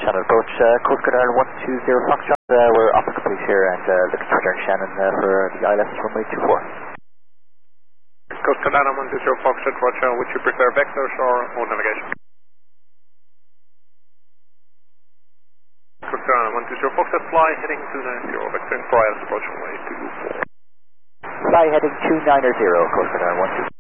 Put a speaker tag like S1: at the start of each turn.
S1: Shannon approach, Coast Guard Ireland 120 Foxtrot. We're off and complete here and looking to return Shannon for the ILS runway 24.
S2: Coast Guard Ireland 120 Foxtrot, Roger. Would you prefer vectors or mode navigation? Coast Guard Ireland 120 Foxtrot, fly heading 290, vectoring for ILS approach runway 24.
S1: Fly heading 290, Coast Guard Ireland 120.